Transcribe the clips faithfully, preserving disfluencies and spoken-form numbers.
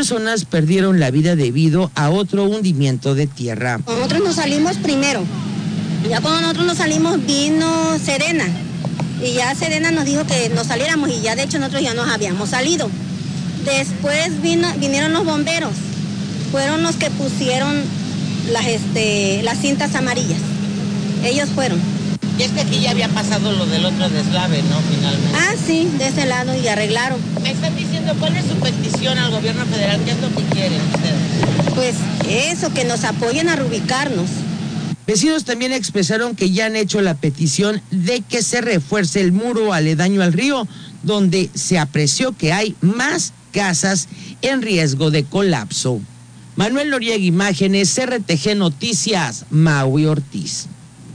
personas perdieron la vida debido a otro hundimiento de tierra. Nosotros nos salimos primero, ya cuando nosotros nos salimos vino Sedena, y ya Sedena nos dijo que nos saliéramos y ya de hecho nosotros ya nos habíamos salido. Después vino, vinieron los bomberos, fueron los que pusieron las, este, las cintas amarillas, ellos fueron. Y es que aquí ya había pasado lo del otro deslave, ¿no? Finalmente. Ah, sí, de ese lado y arreglaron. Me están diciendo, ¿cuál es su petición al gobierno federal? ¿Qué es lo que quieren ustedes? Pues eso, que nos apoyen a reubicarnos. Vecinos también expresaron que ya han hecho la petición de que se refuerce el muro aledaño al río, donde se apreció que hay más casas en riesgo de colapso. Manuel Noriega, Imágenes, R T G Noticias, Maui Ortiz.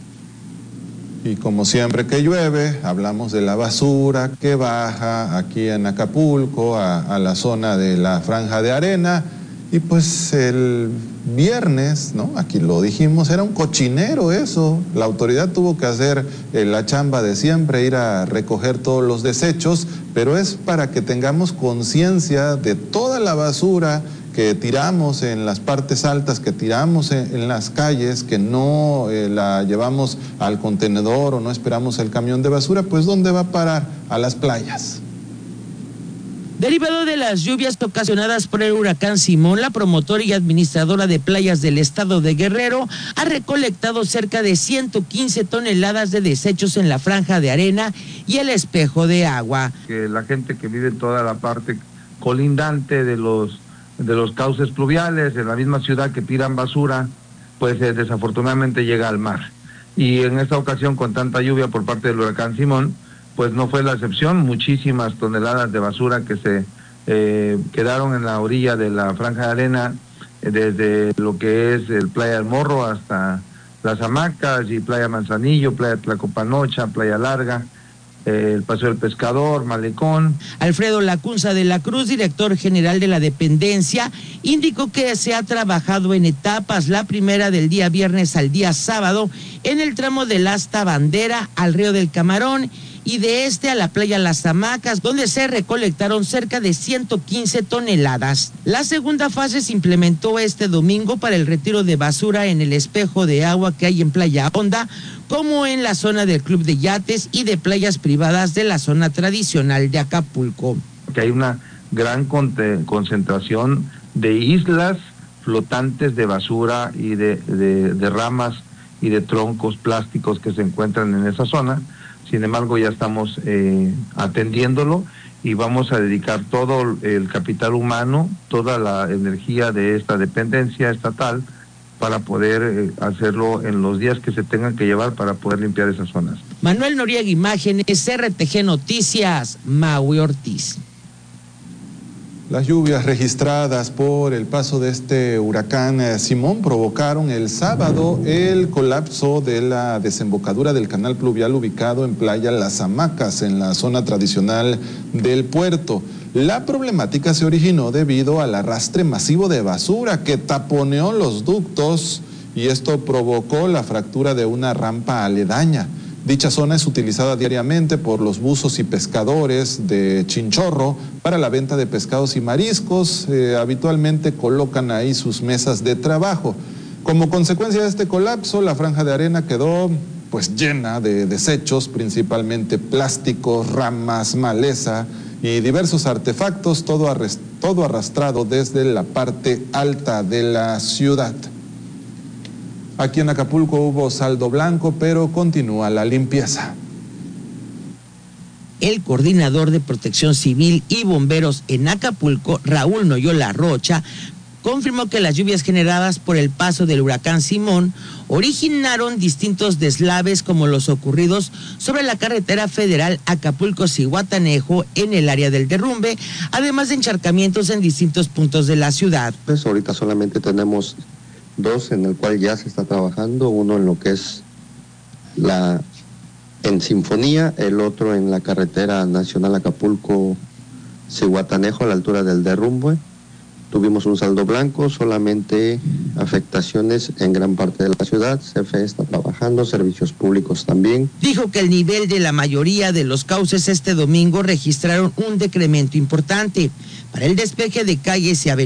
Y como siempre que llueve, hablamos de la basura que baja aquí en Acapulco, a, a la zona de la Franja de Arena. Y pues el viernes, ¿no? Aquí lo dijimos, era un cochinero eso. La autoridad tuvo que hacer eh, la chamba de siempre, ir a recoger todos los desechos, pero es para que tengamos conciencia de toda la basura que tiramos en las partes altas, que tiramos en, en las calles, que no eh, la llevamos al contenedor o no esperamos el camión de basura, pues ¿dónde va a parar? A las playas. Derivado de las lluvias ocasionadas por el huracán Simón, la promotora y administradora de playas del estado de Guerrero ha recolectado cerca de ciento quince toneladas de desechos en la Franja de Arena y el Espejo de Agua. Que la gente que vive en toda la parte colindante de los de los cauces pluviales, en la misma ciudad que tiran basura, pues eh, desafortunadamente llega al mar. Y en esta ocasión, con tanta lluvia por parte del huracán Simón, pues no fue la excepción, muchísimas toneladas de basura que se eh, quedaron en la orilla de la Franja de Arena, eh, desde lo que es el Playa del Morro hasta las Hamacas y Playa Manzanillo, Playa Tlacopanocha, Playa Larga, el Paseo del Pescador, Malecón. Alfredo Lacunza de la Cruz, director general de la dependencia, indicó que se ha trabajado en etapas, la primera del día viernes al día sábado, en el tramo del Asta Bandera al Río del Camarón y de este a la playa Las Hamacas, donde se recolectaron cerca de ciento quince toneladas. La segunda fase se implementó este domingo para el retiro de basura en el Espejo de Agua que hay en Playa Honda, como en la zona del Club de Yates y de playas privadas de la zona tradicional de Acapulco. Que hay una gran concentración de islas flotantes de basura y de, de, de ramas y de troncos plásticos que se encuentran en esa zona. Sin embargo, ya estamos eh, atendiéndolo y vamos a dedicar todo el capital humano, toda la energía de esta dependencia estatal para poder eh, hacerlo en los días que se tengan que llevar para poder limpiar esas zonas. Manuel Noriega, Imágenes, R T G Noticias, Maui Ortiz. Las lluvias registradas por el paso de este huracán eh, Simón provocaron el sábado el colapso de la desembocadura del canal pluvial ubicado en Playa Las Hamacas, en la zona tradicional del puerto. La problemática se originó debido al arrastre masivo de basura que taponeó los ductos y esto provocó la fractura de una rampa aledaña. Dicha zona es utilizada diariamente por los buzos y pescadores de Chinchorro para la venta de pescados y mariscos. Eh, habitualmente colocan ahí sus mesas de trabajo. Como consecuencia de este colapso, la Franja de Arena quedó pues llena de desechos, principalmente plásticos, ramas, maleza y diversos artefactos, todo, arrest- todo arrastrado desde la parte alta de la ciudad. Aquí en Acapulco hubo saldo blanco, pero continúa la limpieza. El coordinador de Protección Civil y Bomberos en Acapulco, Raúl Noyola Rocha, confirmó que las lluvias generadas por el paso del huracán Simón originaron distintos deslaves como los ocurridos sobre la carretera federal Acapulco-Zihuatanejo en el área del derrumbe, además de encharcamientos en distintos puntos de la ciudad. Pues ahorita solamente tenemos dos en el cual ya se está trabajando, uno en lo que es la en Sinfonía, el otro en la carretera nacional Acapulco-Zihuatanejo a la altura del derrumbe. Tuvimos un saldo blanco, solamente afectaciones en gran parte de la ciudad. C F E está trabajando, servicios públicos también. Dijo que el nivel de la mayoría de los cauces este domingo registraron un decremento importante. Para el despeje de calles y avenidas